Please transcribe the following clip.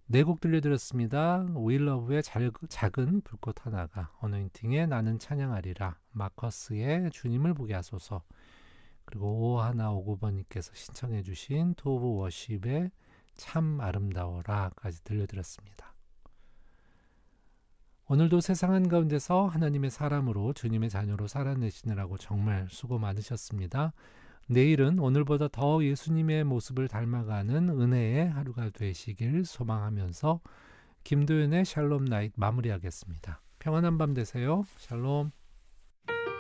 네 곡 들려드렸습니다. 윌러브의 작은 불꽃 하나가, 어노인팅의 나는 찬양하리라, 마커스의 주님을 보게 하소서, 그리고 5159번님께서 신청해 주신 토브 워십의 참 아름다워라까지 들려드렸습니다. 오늘도 세상 한가운데서 하나님의 사람으로 주님의 자녀로 살아내시느라고 정말 수고 많으셨습니다. 내일은 오늘보다 더 예수님의 모습을 닮아가는 은혜의 하루가 되시길 소망하면서 김도윤의 샬롬 나잇 마무리하겠습니다. 평안한 밤 되세요. 샬롬.